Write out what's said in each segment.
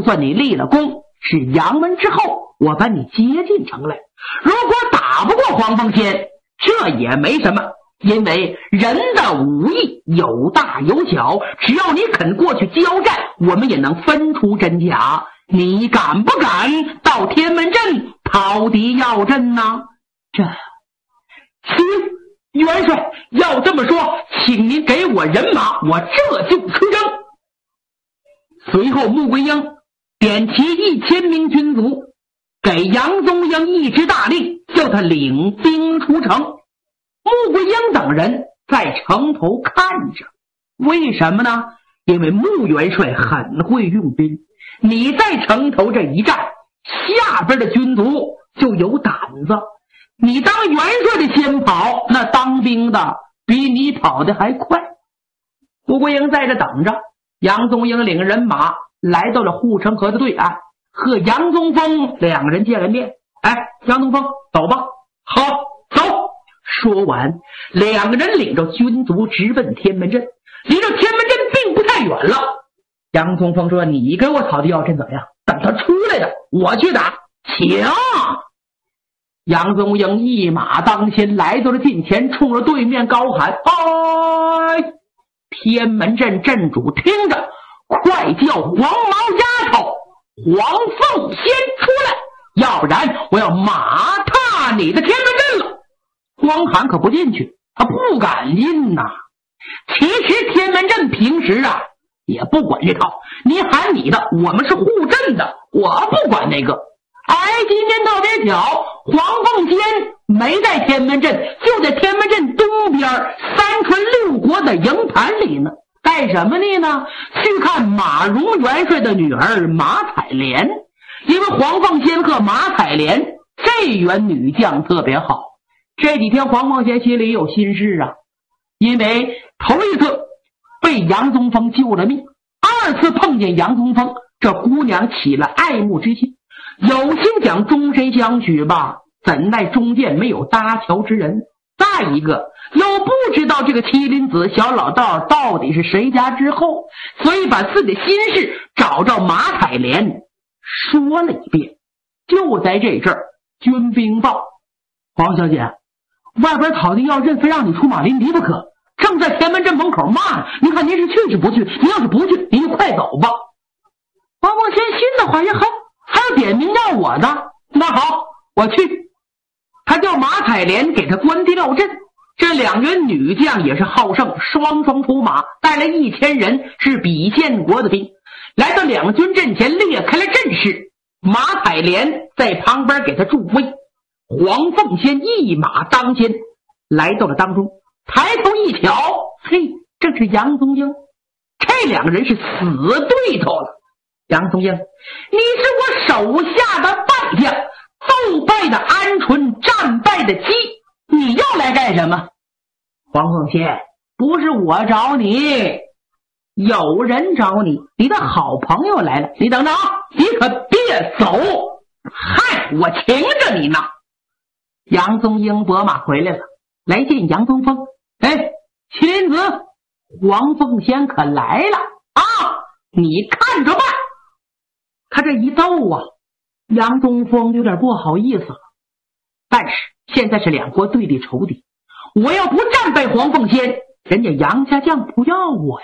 算你立了功，是阳门之后我把你接进城来。如果打不过黄凤仙，这也没什么，因为人的武艺有大有小，只要你肯过去交战，我们也能分出真假。你敢不敢到天门阵讨敌要阵呢？行，元帅，要这么说，请您给我人马，我这就出征。随后穆桂英点齐1000名军卒，给杨宗英一支大令，叫他领兵出城。穆桂英等人在城头看着，为什么呢？因为穆元帅很会用兵，你在城头这一站，下边的军卒就有胆子。你当元帅的先跑，那当兵的比你跑得还快。穆桂英在这等着，杨宗英领人马来到了护城河的对岸，和杨宗峰两个人见了面。杨宗峰，走吧。好，走。说完，两个人领着军卒直奔天门阵。离着天门阵并不太远了。杨宗峰说：“你给我讨敌要阵怎么样？等他出来的，我去打。”请。杨宗英一马当先，来到了近前，冲着对面高喊：“哎！”天门阵阵主听着，快叫黄毛丫头黄凤仙出来，要不然我要马踏你的天门阵了。黄涵可不进去，他不敢进呐。其实天门阵平时也不管这套，你喊你的，我们是护阵的，我不管那个。今天特别巧，黄凤仙没在天门阵，就在天门阵东边3川6国的营盘里呢。干什么呢？去看马荣元帅的女儿马采莲。因为黄凤仙和马采莲这员女将特别好，这几天黄凤仙心里有心事因为头一次被杨宗峰救了命，2次碰见杨宗峰，这姑娘起了爱慕之心，有心想终身相许吧，怎奈中间没有搭桥之人。再一个又不知道这个麒麟子小老道到底是谁家之后，所以把自己的心事找着马采莲说了一遍。就在这阵儿，军兵报：黄小姐，外边讨敌要阵，非让你出马临敌不可，正在天门阵门口骂呢。您看您是去是不去？您要是不去，您就快走吧。王凤仙心的话也好，还有点名要我的，那好，我去。他叫马采莲给他关帝料阵。这两员女将也是好胜，双双出马，带来1000人，是比县国的兵，来到两军阵前，列开了阵势。马采莲在旁边给他助威，黄凤仙一马当先，来到了当中，抬头一瞧，嘿，正是杨宗英。这两个人是死对头了。杨宗英，你是我手下的败将，斗败的鹌鹑，战败的鸡，你要来干什么？黄凤仙，不是我找你，有人找你，你的好朋友来了，你等着你可别走，嗨，我请着你呢。杨宗英拨马回来了，来见杨宗峰。麒麟子，黄凤仙可来了你看着办。他这一斗杨宗峰有点不好意思了，但是现在是两国对立仇敌，我要不战败黄凤仙，人家杨家将不要我呀。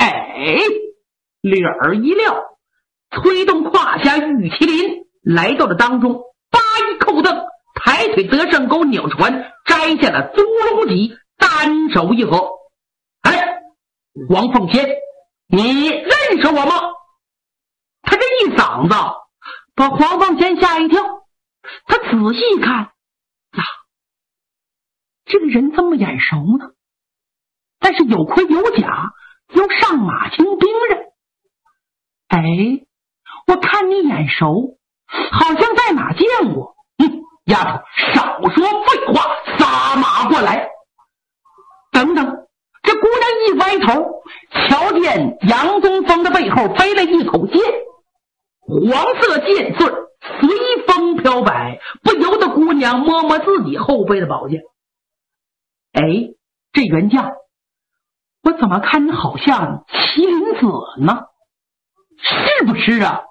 脸儿一撂，推动胯下玉麒麟来到了当中，八一扣蹬，抬腿得胜钩扭船，摘下了租龙戟，单手一合。黄凤仙，你认识我吗？他这一嗓子把黄凤仙吓一跳，他仔细一看这个人这么眼熟呢，但是有盔有甲，又上马轻兵刃。我看你眼熟，好像在哪见过。丫头，少说废话，撒马过来。等等，这姑娘一歪头，瞧见杨宗峰的背后飞了一口剑，黄色剑穗随风飘摆，不由得姑娘摸摸自己后背的宝剑。这元将，我怎么看你好像麒麟子呢？是不是啊？